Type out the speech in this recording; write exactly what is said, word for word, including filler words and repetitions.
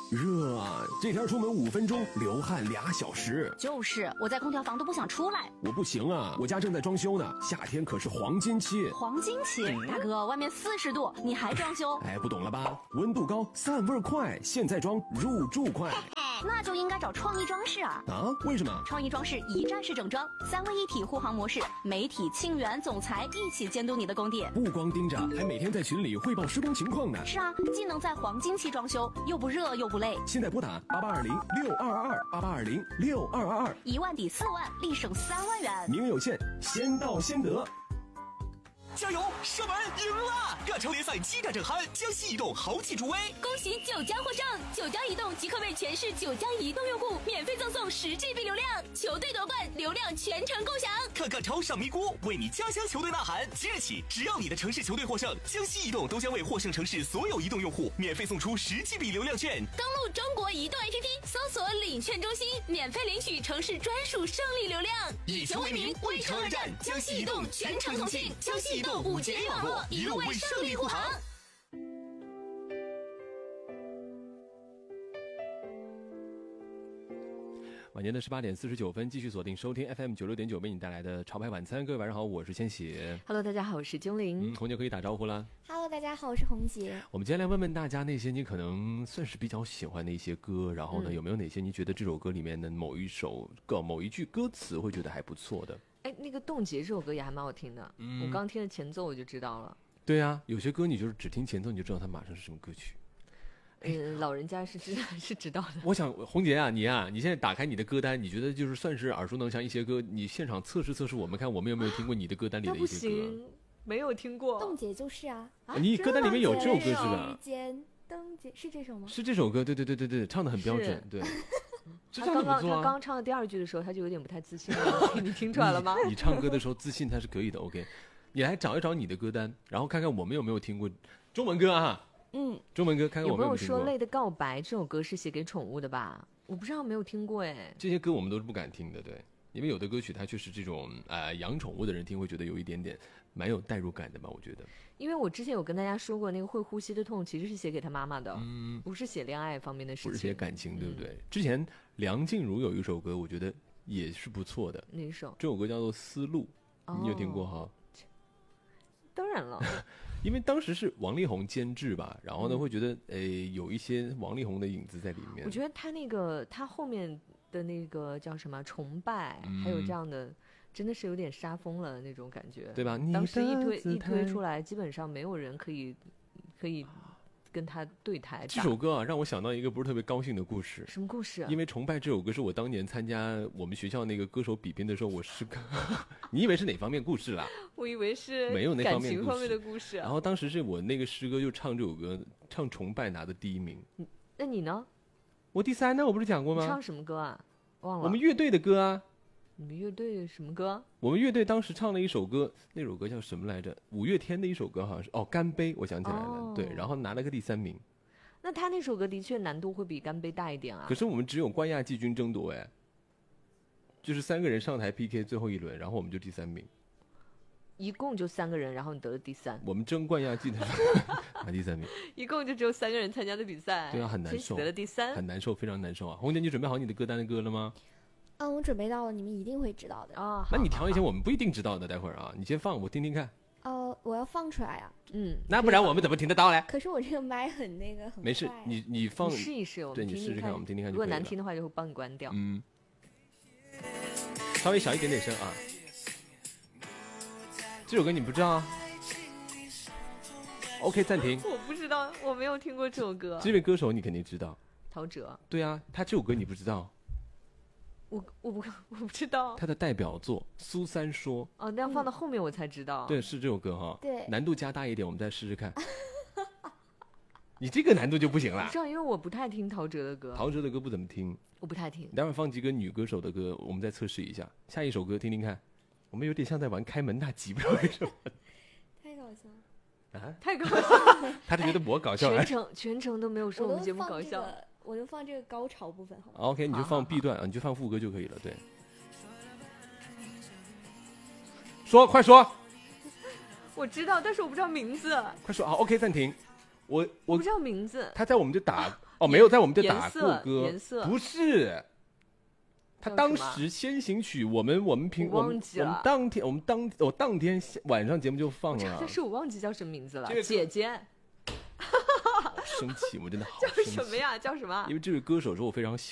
热啊！这天出门五分钟，流汗俩小时。 就是我在空调房都不想出来。 我不行啊，我家正在装修呢，夏天可是黄金期。 黄金期，大哥，外面四十度，你还装修？ 哎，不懂了吧？温度高，散味快，现在装入住快。 那就应该找创意装饰啊！ 啊？为什么？ 创意装饰一站式整装，三位一体护航模式，媒体、庆元、总裁一起监督你的工地。 不光盯着，还每天在群里汇报施工情况呢。 是啊，既能在黄金期装修，又不热又不累。 现在拨打八八二零六二二二八八二零六二二二， 一万抵四万，立省三万元。 名额有限，先到先得。 加油！射门赢了！亚超联赛激战正酣，江西移动豪气助威， 恭喜九家获胜！九家移动即刻为全市九家移动用户免费赠送十 G B 流量，球队夺冠，流量全程共享。 看看超上咪咕，为你家乡球队呐喊！即日起，只要你的城市球队获胜，江西移动都将为获胜城市所有移动用户免费送出十 G B 流量券。 登录中国移动 A P P， 搜索领券中心，免费领取城市专属胜利流量。 以球为名，为城而战，江西移动全程同庆，江西移动五 G 网络，一路为胜利护航。 晚间的十八点四十九分，继续锁定收听 F M 九六点九，为你带来的潮牌晚餐。各位晚上好，我是千玺。 Hello， 大家好，我是精灵。 嗯，红姐可以打招呼啦。 Hello， 大家好，我是红姐。 我们今天来问问大家那些你可能算是比较喜欢的一些歌，然后呢，嗯、有没有哪些你觉得这首歌里面的某一首歌、某一句歌词会觉得还不错的？ 哎，那个《冻结》这首歌也还蛮好听的，嗯、我刚听了前奏我就知道了。 对啊，有些歌你就是只听前奏你就知道它马上是什么歌曲。 嗯，老人家是知是知道的。 我想红姐啊，你啊，你现在打开你的歌单，你觉得就是算是耳熟能详一些歌，你现场测试测试，我们看我们有没有听过你的歌单里的一些歌。 那不行，没有听过。 冻结就是啊， 啊你歌单里面有这首歌是吧？ 冻结是这首吗？ 是这首歌，对对对对对，唱得很标准，对。 他刚刚他刚刚唱的第二句的时候，他就有点不太自信了，你听出来了吗？ 你, 你唱歌的时候自信他是可以的 ，OK。你来找一找你的歌单，然后看看我们有没有听过中文歌啊。 嗯， 中文歌看看我们有没有听过。 有朋友说《泪的告白》这首歌是写给宠物的吧？我不知道，没有听过哎。 这些歌我们都是不敢听的，对，因为有的歌曲它确实这种呃养宠物的人听会觉得有一点点蛮有代入感的吧，我觉得。 因为我之前有跟大家说过，那个会呼吸的痛其实是写给他妈妈的，嗯，不是写恋爱方面的事情， 不是写感情，对不对？嗯、之前梁静茹有一首歌，我觉得也是不错的。 哪首？ 这首歌叫做《丝路》，哦、你有听过哈？ 当然了。 因为当时是王力宏监制吧，然后呢，会觉得诶有一些王力宏的影子在里面。 我觉得他那个他后面的那个叫什么崇拜，嗯、还有这样的，真的是有点杀疯了那种感觉， 对吧？ 当时一推一推出来，基本上没有人可以可以跟他对台。 这首歌啊，让我想到一个不是特别高兴的故事。 什么故事、啊？ 因为崇拜这首歌是我当年参加我们学校那个歌手比拼的时候，我是你以为是哪方面故事啦？ 我以为是没有那感情方面的故事、啊。 然后当时是我那个师哥就唱这首歌，唱崇拜拿的第一名。 那你呢？ 我第三呢，我不是讲过吗？ 你唱什么歌啊？忘了。 我们乐队的歌啊。 你们乐队什么歌？ 我们乐队当时唱了一首歌，那首歌叫什么来着？五月天的一首歌，好像是哦，干杯，我想起来了，哦、对，然后拿了个第三名。 那他那首歌的确难度会比干杯大一点啊。 可是我们只有冠亚季军争夺哎，就是三个人上台 P K 最后一轮，然后我们就第三名。 一共就三个人，然后你得了第三。 我们争冠亚季的时候拿第三名。 一共就只有三个人参加的比赛， 对啊，很难受， 得了第三， 很难受，非常难受啊！红姐，你准备好你的歌单的歌了吗？ 嗯，我准备到了，你们一定会知道的啊。 那你调一些我们不一定知道的，待会儿啊，你先放我听听看。 哦、呃，我要放出来啊。 嗯， 那不然我们怎么听得到嘞？ 可是我这个麦很那个，很没事，你你放， 你试一试，我们对，你试试看，我们听听看就可以了。 如果难听的话，就会帮你关掉。 嗯，稍微小一点点声啊。这首歌你不知道啊 ？OK， 暂停。 我不知道，我没有听过这首歌。 这位歌手你肯定知道， 陶喆。 对啊，他这首歌你不知道。 我我不我不知道他的代表作《苏三说》 哦，那样放到后面我才知道。 嗯、对，是这首歌哈。 对， 难度加大一点，我们再试试看。你这个难度就不行了。 不知道，因为我不太听陶喆的歌。 陶喆的歌不怎么听， 我不太听。 待会儿放几个女歌手的歌，我们再测试一下。下一首歌听听看，我们有点像在玩开门大吉，不知道为什么。 太搞笑了啊！ 太搞笑了。 他是觉得我搞笑。 全程全程都没有说我们节目搞笑。 我就放这个高潮部分好吗 ？OK， 你就放 B 段啊，你就放副歌就可以了。对。说，快说！ 我知道，但是我不知道名字。 快说啊 ！OK， 暂停。我我不知道名字。 他在我们就打哦，没有在我们这打过歌， 歌， 颜色不是。他当时先行曲，我们我们平我们我们当天我们当我当天晚上节目就放了。 但是我忘记叫什么名字了， 这个、 姐姐。 生气，我真的好生气。叫什么呀？叫什么？ 因为这位歌手是我非常喜